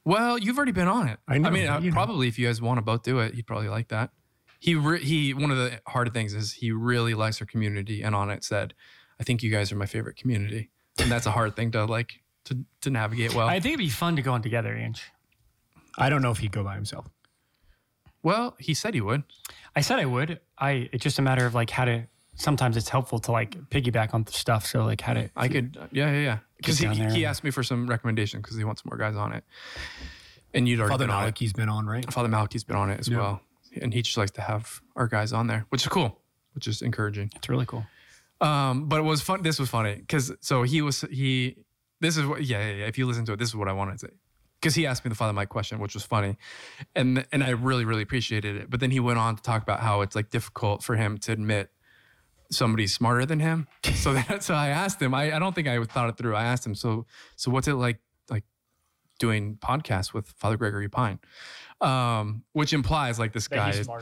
Well, you've already been on it. I know. I mean, probably if you guys want to both do it, he'd probably like that. He one of the hard things is he really likes our community, and on it said, "I think you guys are my favorite community," and that's a hard thing to like to navigate well. I think it'd be fun to go on together, Ange. I don't know if he'd go by himself. Well, he said he would. I said I would. It's just a matter of like how to. Sometimes it's helpful to like piggyback on stuff. So like how to. I could. Yeah. Because Get down there. he asked me for some recommendations because he wants more guys on it, and you'd already Father been on it. Malachi's been on, right? Father Malachi's been on it as well, and he just likes to have our guys on there, which is cool, which is encouraging. It's really cool. But it was fun. This was funny because so this is what if you listen to it, this is what I wanted to say. Because he asked me the Father Mike question, which was funny, and I really, really appreciated it. But then he went on to talk about how it's like difficult for him to admit somebody's smarter than him. So I asked him. I don't think I thought it through. I asked him. So what's it like doing podcasts with Father Gregory Pine, which implies like this guy is.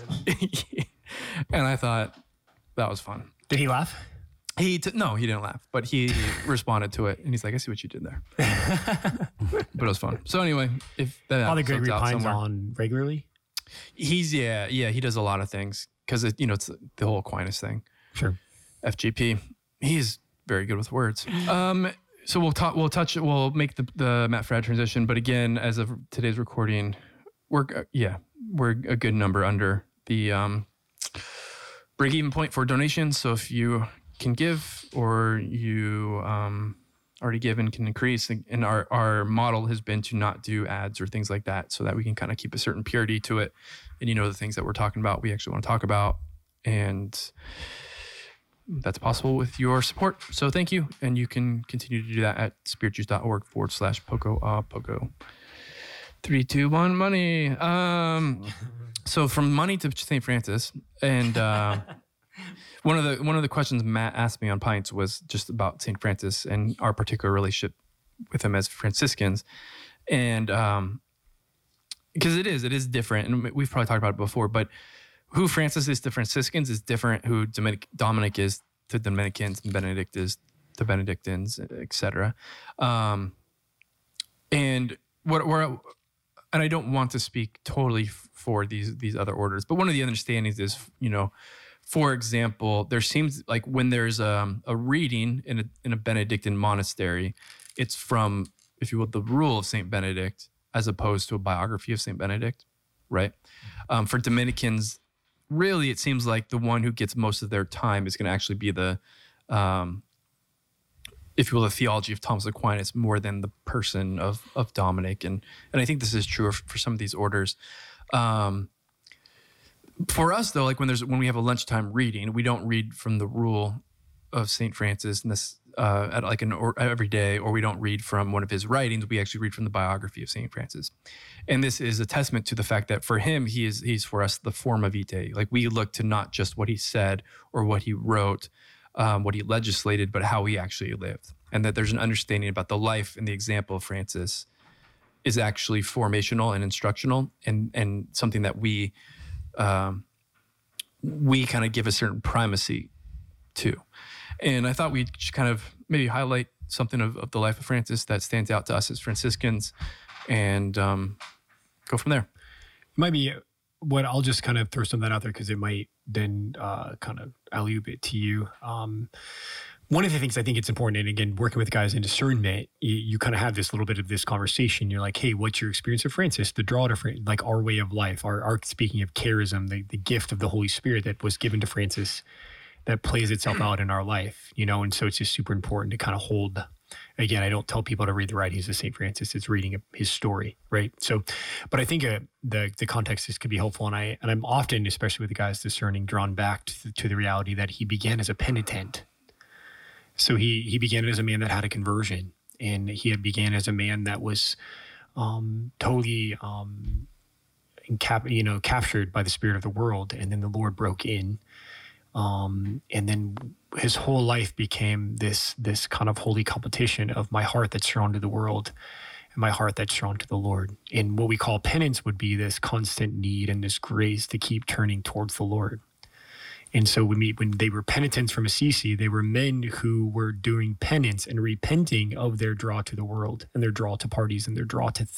And I thought that was fun. Did he laugh? No, he didn't laugh, but he responded to it, and he's like, "I see what you did there." But it was fun. So anyway, if that Father Gregory Pine's somewhere, on regularly. he's he does a lot of things because it's the whole Aquinas thing. Sure. FGP. He's very good with words. So we'll make the Matt Fradd transition, but again, as of today's recording, we're a good number under the break-even point for donations. So if you can give or you already give and can increase, and our model has been to not do ads or things like that so that we can kind of keep a certain purity to it. And the things that we're talking about, we actually want to talk about. And that's possible with your support. So thank you. And you can continue to do that at spiritjuice.org/pogo. 3, 2, 1 money. So from money to St. Francis. And one of the questions Matt asked me on Pints was just about St. Francis and our particular relationship with him as Franciscans. And because it is different, and we've probably talked about it before, but who Francis is to Franciscans is different who Dominic is to Dominicans and Benedict is to Benedictines, etc. And and I don't want to speak totally for these other orders, but one of the understandings is, for example, there seems like when there's a reading in a Benedictine monastery, it's from, if you will, the rule of Saint Benedict as opposed to a biography of Saint Benedict, right? For Dominicans, really, it seems like the one who gets most of their time is going to actually be the, if you will, the theology of Thomas Aquinas more than the person of Dominic. And I think this is true for some of these orders. For us, though, like when we have a lunchtime reading, we don't read from the rule of St. Francis at like every day, or we don't read from one of his writings. We actually read from the biography of St. Francis. And this is a testament to the fact that for him, he's for us the forma vitae. Like we look to not just what he said or what he wrote, what he legislated, but how he actually lived. And that there's an understanding about the life and the example of Francis is actually formational and instructional, and something that we kind of give a certain primacy to. And I thought we should kind of maybe highlight something of the life of Francis that stands out to us as Franciscans, and go from there. It might be what I'll just kind of throw some of that out there because it might then kind of alley-oop it to you. One of the things I think it's important, and again, working with guys in discernment, you kind of have this little bit of this conversation. You're like, hey, what's your experience of Francis? The draw to like our way of life, our speaking of charism, the gift of the Holy Spirit that was given to Francis that plays itself out in our life, and so it's just super important to kind of hold. Again, I don't tell people to read the writings of St. Francis. It's reading his story, right? So, but I think the context this could be helpful, and I'm often, especially with the guys discerning, drawn back to the reality that he began as a penitent. So he began as a man that had a conversion, and he began as a man that was totally captured by the spirit of the world, and then the Lord broke in, and then his whole life became this kind of holy competition of my heart that's drawn to the world and my heart that's drawn to the Lord. And what we call penance would be this constant need and this grace to keep turning towards the Lord. And so when they were penitents from Assisi, they were men who were doing penance and repenting of their draw to the world and their draw to parties and their draw to